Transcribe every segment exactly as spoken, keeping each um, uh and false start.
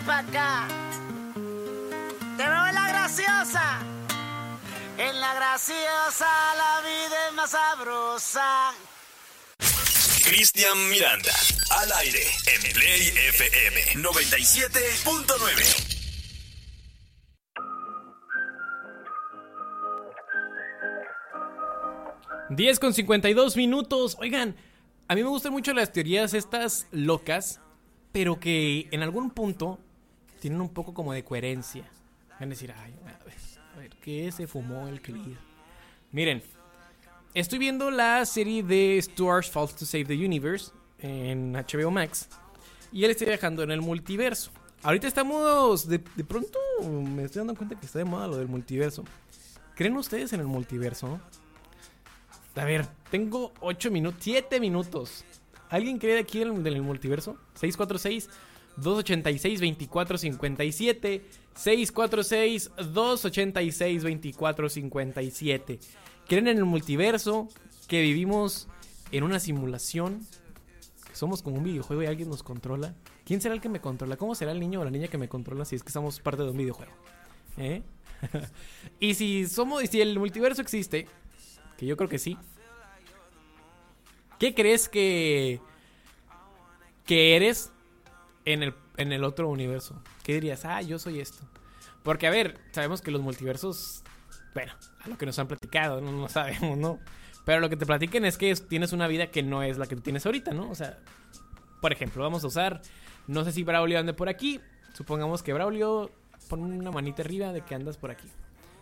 pa' acá. Te veo en la graciosa. En la graciosa la vida es más sabrosa. Cristian Miranda, al aire en Play F M noventa y siete punto nueve. diez con cincuenta y dos minutos. Oigan, a mí me gustan mucho las teorías estas locas, pero que en algún punto tienen un poco como de coherencia. Van a decir, ay, a ver, a ver, ¿qué se fumó el querido? Miren, estoy viendo la serie de Stuart Falls to Save the Universe en H B O Max y él está viajando en el multiverso. Ahorita estamos, de, de pronto me estoy dando cuenta que está de moda lo del multiverso. ¿Creen ustedes en el multiverso? A ver, tengo ocho minutos, siete minutos. ¿Alguien cree aquí en el, el multiverso? seis cuatro seis, dos ocho seis, dos cuatro cinco siete. seis cuatro seis, dos ocho seis, dos cuatro cinco siete. ¿Creen en el multiverso? Que vivimos en una simulación. Que somos como un videojuego y alguien nos controla. ¿Quién será el que me controla? ¿Cómo será el niño o la niña que me controla si es que somos parte de un videojuego? ¿Eh? Y si somos, y si el multiverso existe, que yo creo que sí, ¿qué crees que que eres en el, en el otro universo? ¿Qué dirías? Ah, yo soy esto. Porque, a ver, sabemos que los multiversos, bueno, a lo que nos han platicado, no, no sabemos, ¿no? Pero lo que te platiquen es que tienes una vida que no es la que tú tienes ahorita, ¿no? O sea, por ejemplo, vamos a usar, no sé si Braulio ande por aquí. Supongamos que Braulio pone una manita arriba de que andas por aquí.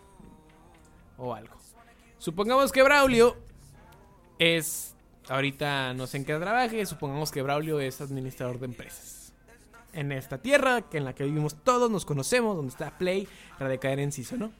O algo. Supongamos que Braulio es, ahorita no sé en qué trabaje, supongamos que Braulio es administrador de empresas. En esta tierra, que en la que vivimos todos, nos conocemos, donde está Play, Radicaer Enciso, ¿no?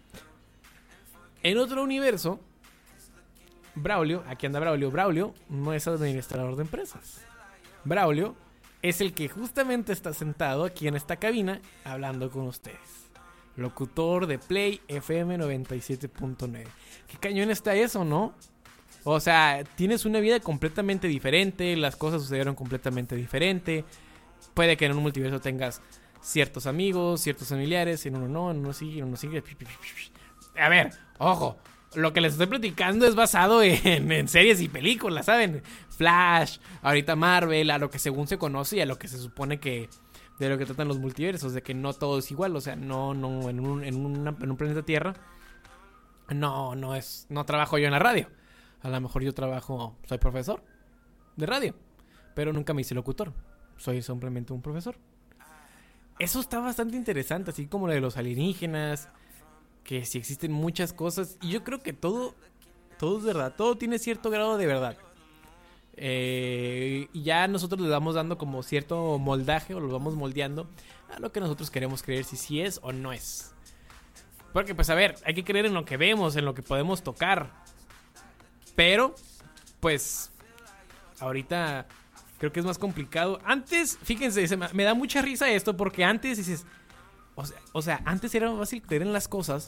En otro universo, Braulio, aquí anda Braulio, Braulio no es administrador de empresas. Braulio es el que justamente está sentado aquí en esta cabina hablando con ustedes. Locutor de Play F M noventa y siete punto nueve. Qué cañón está eso, ¿no? O sea, tienes una vida completamente diferente, las cosas sucedieron completamente diferente. Puede que en un multiverso tengas ciertos amigos, ciertos familiares, en uno no, en uno sí, en uno sí. A ver, ojo, lo que les estoy platicando es basado en, en series y películas, ¿saben? Flash, ahorita Marvel, a lo que según se conoce y a lo que se supone que de lo que tratan los multiversos, de que no todo es igual, o sea, no, no, en un, en una, en un planeta Tierra, no, no es, no trabajo yo en la radio. A lo mejor yo trabajo, soy profesor de radio, pero nunca me hice locutor. Soy simplemente un profesor. Eso está bastante interesante, así como lo de los alienígenas, que sí existen muchas cosas. Y yo creo que todo, todo es verdad, todo tiene cierto grado de verdad. Eh, y ya nosotros le vamos dando como cierto moldaje, o lo vamos moldeando a lo que nosotros queremos creer, si sí es o no es. Porque pues a ver, hay que creer en lo que vemos, en lo que podemos tocar. Pero, pues, ahorita creo que es más complicado. Antes, fíjense, se me, me da mucha risa esto, porque antes dices, o sea, o sea, antes era más fácil creer en las cosas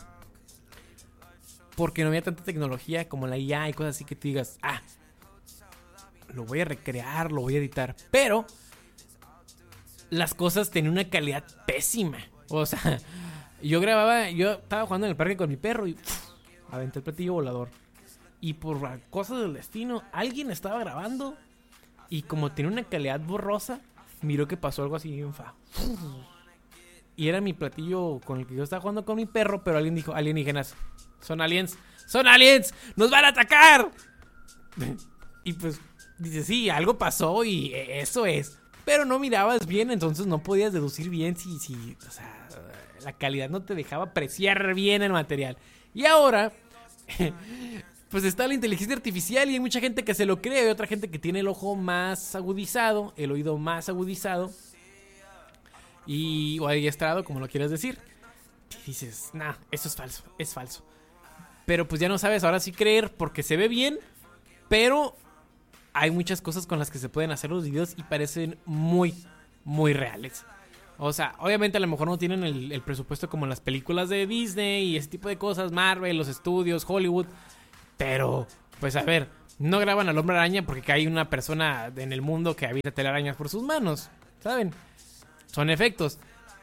porque no había tanta tecnología como la I A y cosas así que tú digas, ah, lo voy a recrear, lo voy a editar. Pero las cosas tenían una calidad pésima. O sea, yo grababa, yo estaba jugando en el parque con mi perro y ¡puf! Aventé el platillo volador. Y por cosas del destino, alguien estaba grabando y como tenía una calidad borrosa, miró que pasó algo así bien fa. Y era mi platillo con el que yo estaba jugando con mi perro, pero alguien dijo, alienígenas, son aliens, son aliens, nos van a atacar. Y pues dice, sí, algo pasó y eso es. Pero no mirabas bien, entonces no podías deducir bien si, si, o sea, la calidad no te dejaba apreciar bien el material. Y ahora, pues está la inteligencia artificial y hay mucha gente que se lo cree. Hay otra gente que tiene el ojo más agudizado, el oído más agudizado y o adiestrado, como lo quieras decir. Y dices, nah, eso es falso, es falso. Pero pues ya no sabes ahora sí creer porque se ve bien, pero hay muchas cosas con las que se pueden hacer los videos y parecen muy, muy reales. O sea, obviamente a lo mejor no tienen el, el presupuesto como en las películas de Disney y ese tipo de cosas, Marvel, los estudios, Hollywood. Pero, pues a ver, no graban al hombre araña porque hay una persona en el mundo que habita telarañas por sus manos, ¿saben? Son efectos.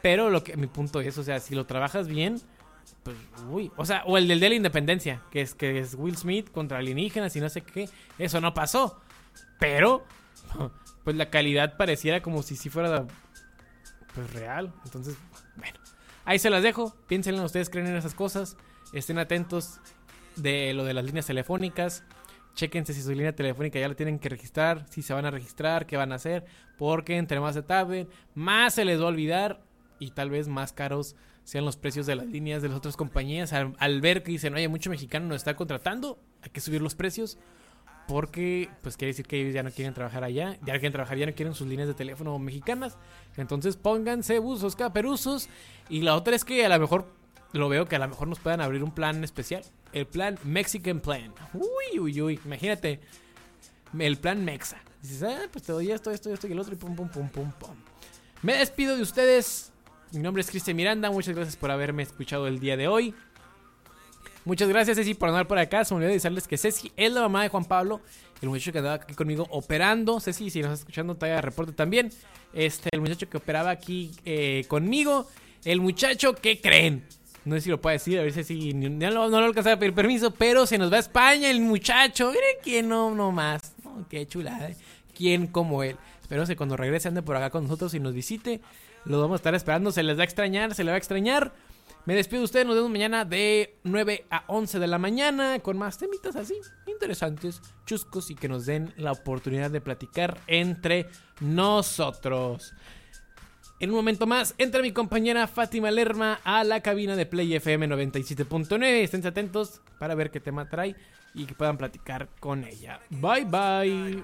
Pero lo que mi punto es, o sea, si lo trabajas bien, pues, uy. O sea, o el del Día de la Independencia, que es, que es Will Smith contra alienígenas y no sé qué. Eso no pasó. Pero, pues la calidad pareciera como si sí fuera, pues, real. Entonces, bueno. Ahí se las dejo. Piénsenlo, ustedes creen en esas cosas. Estén atentos de lo de las líneas telefónicas. Chéquense si su línea telefónica ya la tienen que registrar, si se van a registrar, qué van a hacer, porque entre más se tarden, más se les va a olvidar y tal vez más caros sean los precios de las líneas de las otras compañías. Al, al ver que dicen, oye, mucho mexicano nos está contratando, hay que subir los precios, porque pues quiere decir que ellos ya no quieren trabajar allá, ya no quieren trabajar, ya no quieren sus líneas de teléfono mexicanas. Entonces pónganse buzos, caperuzos. Y la otra es que a lo mejor, lo veo que a lo mejor nos puedan abrir un plan especial. El plan Mexican Plan. Uy, uy, uy. Imagínate. El plan Mexa. Dices, ah, pues te doy esto, esto, esto y el otro. Y pum, pum, pum, pum, pum. Me despido de ustedes. Mi nombre es Cristian Miranda. Muchas gracias por haberme escuchado el día de hoy. Muchas gracias, Ceci, por andar por acá. Se me olvidó decirles que Ceci es la mamá de Juan Pablo, el muchacho que andaba aquí conmigo operando. Ceci, si nos estás escuchando, te haga reporte también. Este, el muchacho que operaba aquí eh, conmigo. El muchacho, ¿qué creen? No sé si lo puedo decir, a ver si no, no, no lo alcanzaba a pedir permiso, pero se nos va a España el muchacho. Miren quién no, no más. Oh, qué chulada, ¿eh? ¿Quién como él? Espero que cuando regrese ande por acá con nosotros y nos visite. Lo vamos a estar esperando, se les va a extrañar, se les va a extrañar. Me despido de ustedes, nos vemos mañana de nueve a once de la mañana con más temitas así, interesantes, chuscos y que nos den la oportunidad de platicar entre nosotros. En un momento más, entra mi compañera Fátima Lerma a la cabina de Play F M noventa y siete punto nueve. Estén atentos para ver qué tema trae y que puedan platicar con ella. Bye, bye.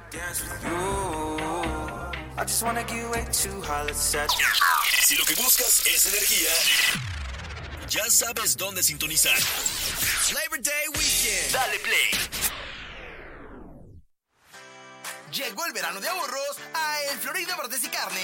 Si lo que buscas es energía, ya sabes dónde sintonizar. Labor Day Weekend. Dale play. Llegó el verano de ahorros a El Florido Verdes y Carne.